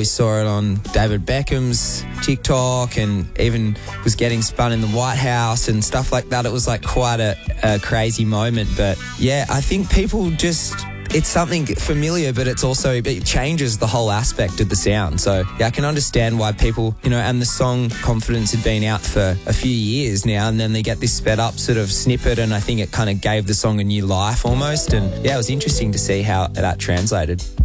We saw it on David Beckham's TikTok and even was getting spun in the White House and stuff like that. It was like quite a crazy moment. But yeah, I think people just... It's something familiar, but it changes the whole aspect of the sound. So yeah, I can understand why people, and the song Confidence had been out for a few years now, and then they get this sped up sort of snippet, and I think it kind of gave the song a new life almost. And yeah, it was interesting to see how that translated.